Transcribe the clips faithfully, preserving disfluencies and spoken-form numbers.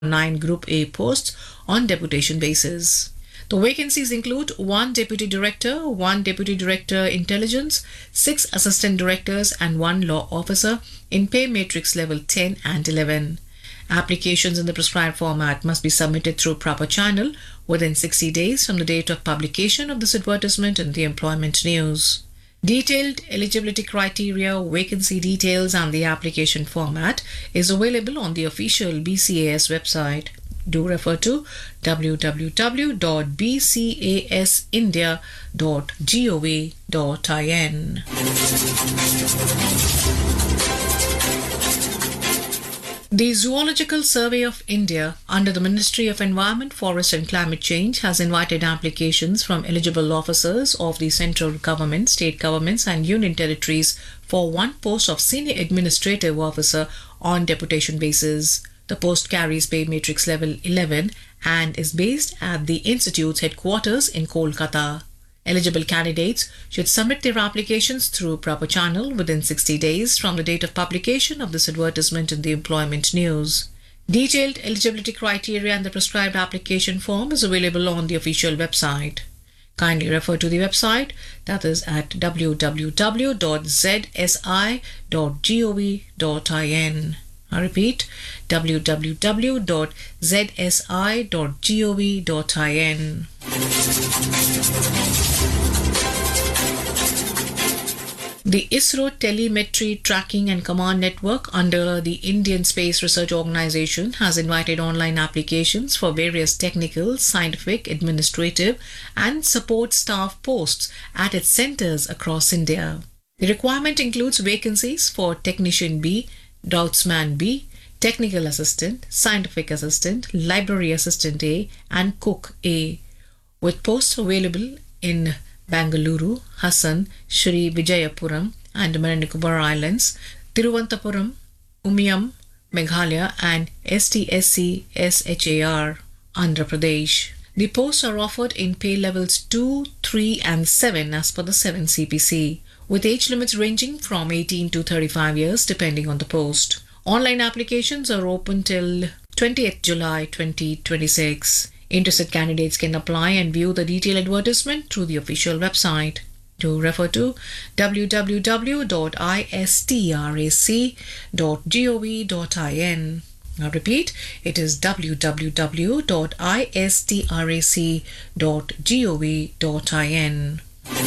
nine Group A posts on deputation basis. The vacancies include one Deputy Director, one Deputy Director Intelligence, six Assistant Directors and one Law Officer in pay matrix level ten and eleven. Applications in the prescribed format must be submitted through proper channel within sixty days from the date of publication of this advertisement in the Employment News. Detailed eligibility criteria, vacancy details and the application format is available on the official B C A S website. Do refer to w w w dot b c a s india dot gov dot in. The Zoological Survey of India under the Ministry of Environment, Forest and Climate Change has invited applications from eligible officers of the central government, state governments and union territories for one post of Senior Administrative Officer on deputation basis. The post carries pay matrix level eleven and is based at the Institute's headquarters in Kolkata. Eligible candidates should submit their applications through proper channel within sixty days from the date of publication of this advertisement in the Employment News. Detailed eligibility criteria and the prescribed application form is available on the official website. Kindly refer to the website, that is at w w w dot z s i dot gov dot in. I repeat, w w w dot z s i dot gov dot in. The ISRO Telemetry Tracking and Command Network under the Indian Space Research Organisation has invited online applications for various technical, scientific, administrative and support staff posts at its centres across India. The requirement includes vacancies for Technician B, Draughtsman B, Technical Assistant, Scientific Assistant, Library Assistant A and Cook A, with posts available in Bangalore, Hassan, Sri Vijayapuram and Marin Nicobar Islands, Thiruvananthapuram, Umiam, Meghalaya and S T S C S H A R, Andhra Pradesh. The posts are offered in pay levels two, three and seven as per the seven C P C, with age limits ranging from eighteen to thirty-five years depending on the post. Online applications are open till twentieth July twenty twenty-six. Interested candidates can apply and view the detailed advertisement through the official website. Do refer to w w w dot i s t r a c dot gov dot in. Now repeat, it is w w w dot i s t r a c dot gov dot in.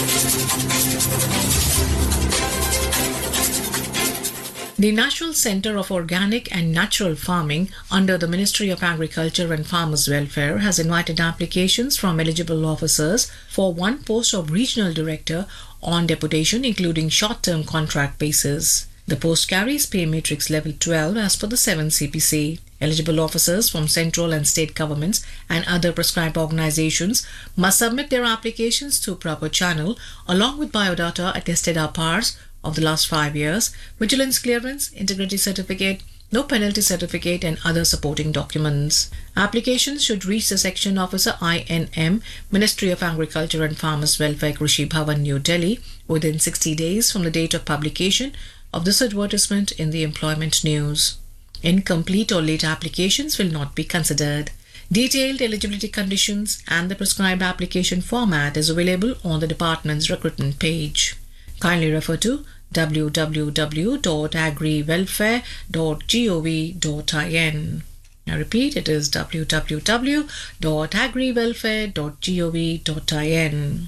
The National Centre of Organic and Natural Farming under the Ministry of Agriculture and Farmers Welfare has invited applications from eligible officers for one post of Regional Director on deputation, including short-term contract basis. The post carries pay matrix level twelve as per the seven C P C. Eligible officers from central and state governments and other prescribed organizations must submit their applications through proper channel along with biodata attested R P Rs of the last five years, vigilance clearance, integrity certificate, no penalty certificate and other supporting documents. Applications should reach the Section Officer I N M, Ministry of Agriculture and Farmers Welfare, Krishi Bhavan, New Delhi, within sixty days from the date of publication of this advertisement in the Employment News. Incomplete or late applications will not be considered. Detailed eligibility conditions and the prescribed application format is available on the department's recruitment page. Kindly refer to w w w dot agri welfare dot gov dot in. I repeat, it is w w w dot agri welfare dot gov dot in.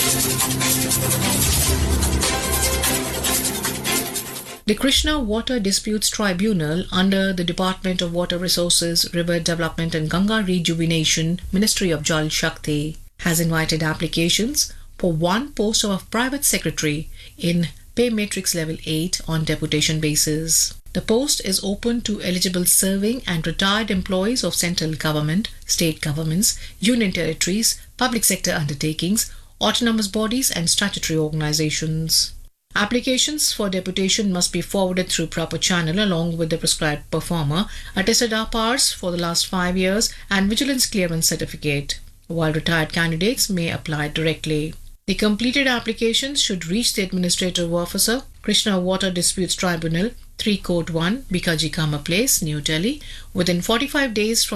The Krishna Water Disputes Tribunal under the Department of Water Resources, River Development and Ganga Rejuvenation, Ministry of Jal Shakti, has invited applications for one post of Private Secretary in pay matrix level eight on deputation basis. The post is open to eligible serving and retired employees of central government, state governments, union territories, public sector undertakings, autonomous bodies and statutory organizations. Applications for deputation must be forwarded through proper channel along with the prescribed performer, attested R P Rs for the last five years and vigilance clearance certificate, while retired candidates may apply directly. The completed applications should reach the Administrative Officer, Krishna Water Disputes Tribunal, three Court one, Bikaji Kama Place, New Delhi, within forty-five days from